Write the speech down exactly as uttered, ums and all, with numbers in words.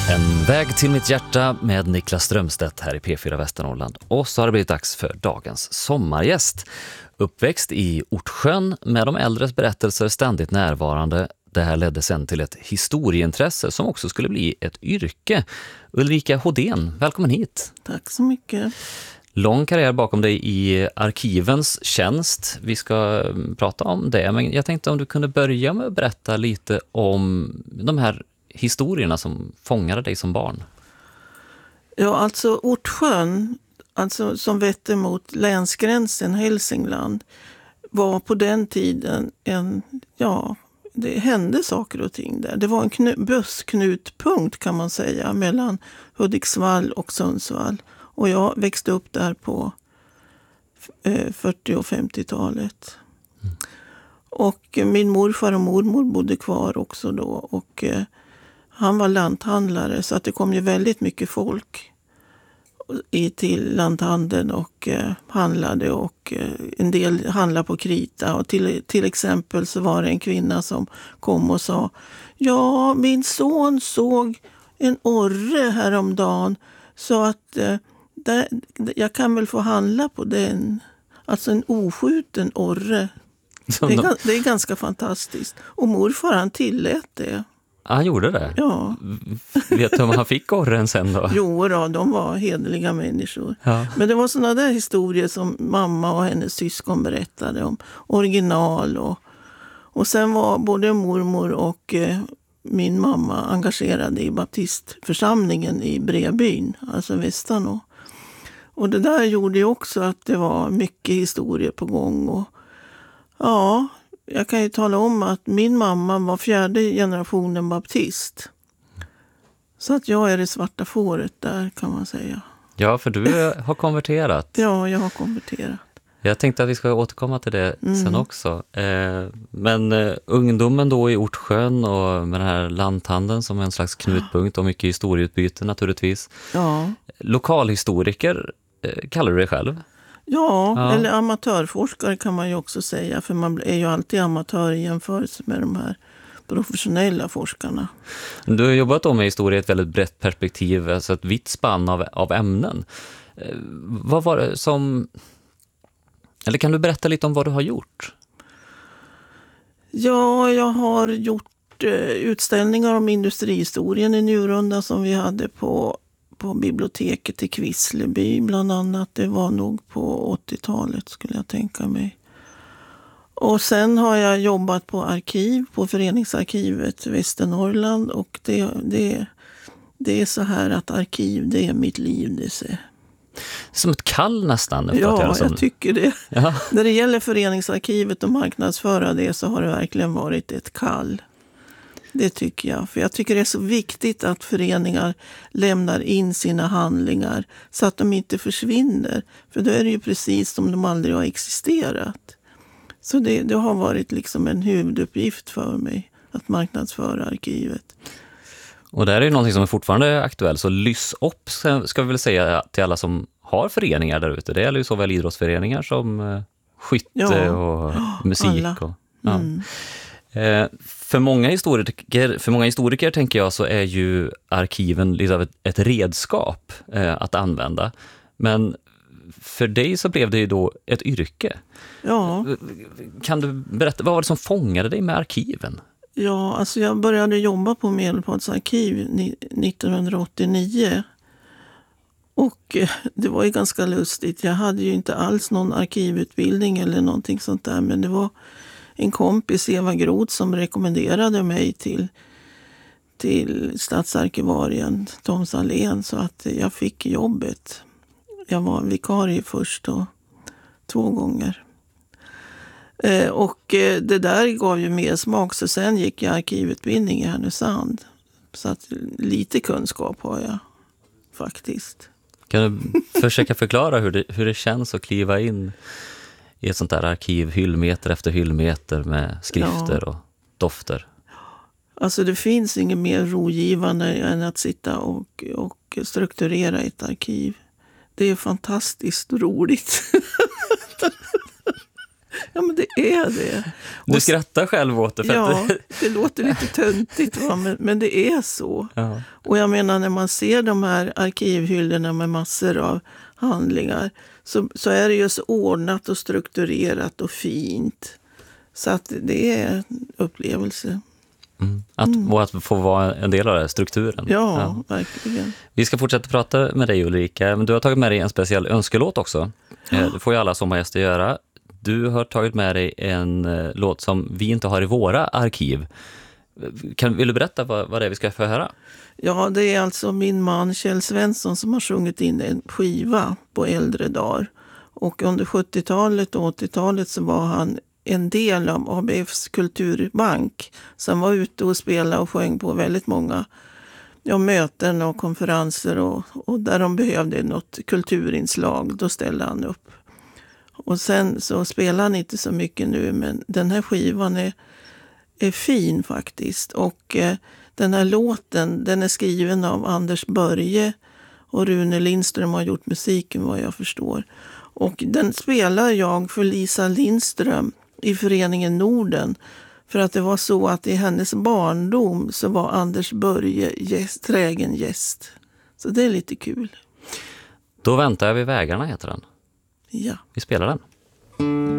En väg till mitt hjärta med Niklas Strömstedt här i P fyra Västernorrland. Och så har det blivit dags för dagens sommargäst. Uppväxt i Ortsjön med de äldres berättelser ständigt närvarande. Det här ledde sen till ett historieintresse som också skulle bli ett yrke. Ulrika Hodén, välkommen hit. Tack så mycket. Lång karriär bakom dig i arkivens tjänst. Vi ska prata om det, men jag tänkte om du kunde börja med att berätta lite om de här historierna som fångade dig som barn. Ja, alltså Ortsjön, alltså som vetter mot länsgränsen Hälsingland, var på den tiden en, ja, det hände saker och ting där. Det var en knu, bussknutpunkt kan man säga mellan Hudiksvall och Sundsvall. Och jag växte upp där på eh, fyrtio- och femtiotalet. Mm. Och min morfar och mormor bodde kvar också då. Och eh, han var lanthandlare, så att det kom ju väldigt mycket folk i, till lanthandeln och eh, handlade. Och eh, en del handlade på krita. Och till, till exempel så var det en kvinna som kom och sa: ja, min son såg en orre häromdagen, så att eh, där, jag kan väl få handla på den. Alltså en oskjuten orre. Det är, det är ganska fantastiskt. Och morfar, han tillät det. Ah, han gjorde det? Ja. Vet du om han fick orren sen då? Jo då, de var hederliga människor. Ja. Men det var såna där historier som mamma och hennes syskon berättade om. Original och, och sen var både mormor och eh, min mamma engagerade i baptistförsamlingen i Bredbyn, alltså Västanå. Och det där gjorde ju också att det var mycket historier på gång. Och ja, jag kan ju tala om att min mamma var fjärde generationen baptist. Så att jag är det svarta fåret där, kan man säga. Ja, för du har konverterat. Ja, jag har konverterat. Jag tänkte att vi ska återkomma till det Mm. sen också. Eh, men eh, ungdomen då i Ortsjön och med den här lanthandeln som en slags knutpunkt och mycket historieutbyte naturligtvis. Ja, Lokalhistoriker eh, kallar du dig själv? ja, Ja. eller amatörforskare kan man ju också säga. För man är ju alltid amatör i jämförelse med de här professionella forskarna. Du har jobbat då med historia i ett väldigt brett perspektiv, alltså ett vitt spann av, av ämnen. Eh, vad var det som... Eller kan du berätta lite om vad du har gjort? Ja, jag har gjort eh, utställningar om industrihistorien i Njurunda som vi hade på, på biblioteket i Kvissleby bland annat. Det var nog på åttiotalet skulle jag tänka mig. Och sen har jag jobbat på arkiv, på Föreningsarkivet Västernorrland. Och det, det, det är så här att arkiv, det är mitt liv, det ser. Som ett kall nästan. Ja, jag, som... jag tycker det. Ja. När det gäller Föreningsarkivet och marknadsföra det så har det verkligen varit ett kall. Det tycker jag. För jag tycker det är så viktigt att föreningar lämnar in sina handlingar så att de inte försvinner. För då är det ju precis som de aldrig har existerat. Så det, det har varit liksom en huvuduppgift för mig att marknadsföra arkivet. Och det här är ju någonting som är fortfarande aktuellt, så lyss upp ska vi väl säga till alla som har föreningar där ute. Det gäller ju såväl idrottsföreningar som eh, skytte ja. och oh, musik. Alla. Och, ja. Mm. eh, för, många historiker, för många historiker tänker jag så är ju arkiven lite av ett, ett redskap eh, att använda. Men för dig så blev det ju då ett yrke. Ja. Kan du berätta, vad var det som fångade dig med arkiven? Ja, alltså jag började jobba på Medelpads arkiv nittonhundraåttionio. Och det var ju ganska lustigt. Jag hade ju inte alls någon arkivutbildning eller någonting sånt där. Men det var en kompis, Eva Groth, som rekommenderade mig till, till stadsarkivarien Tom Salén. Så att jag fick jobbet. Jag var vikarie först och två gånger. Eh, och eh, det där gav ju mer smak, så sen gick jag arkivutbildning i Härnösand. Så att lite kunskap har jag faktiskt. Kan du försöka förklara hur det, hur det känns att kliva in i ett sånt där arkiv, hyllmeter efter hyllmeter med skrifter ja. och dofter? Alltså det finns inget mer rogivande än att sitta och, och strukturera ett arkiv. Det är fantastiskt roligt. Ja, men det är det. Du skrattar själv åt det. För ja, att... det låter lite töntigt, va? Men, men det är så. Ja. Och jag menar, när man ser de här arkivhyllorna med massor av handlingar så, så är det ju så ordnat och strukturerat och fint. Så att det är en upplevelse. Mm. Att, mm. Och att få vara en del av den här strukturen. Ja, ja, verkligen. Vi ska fortsätta prata med dig, Ulrika. Men du har tagit med dig en speciell önskelåt också. Ja. Det får ju alla sommargäster göra. Du har tagit med dig en uh, låt som vi inte har i våra arkiv. Kan, vill du berätta vad, vad det är vi ska få höra? Ja, det är alltså min man Kjell Svensson som har sjungit in en skiva på äldre dagar. Och under sjuttiotalet och åttiotalet så var han en del av A B F:s kulturbank som var ute och spelade och sjöng på väldigt många ja, möten och konferenser. Och, och där de behövde något kulturinslag, då ställde han upp. Och sen så spelar han inte så mycket nu, men den här skivan är, är fin faktiskt. Och eh, den här låten, den är skriven av Anders Börje och Rune Lindström har gjort musiken vad jag förstår. Och den spelar jag för Lisa Lindström i föreningen Norden. För att det var så att i hennes barndom så var Anders Börje gäst, trägen gäst. Så det är lite kul. Då väntar jag vid vägarna heter den. Ja. Vi spelar den.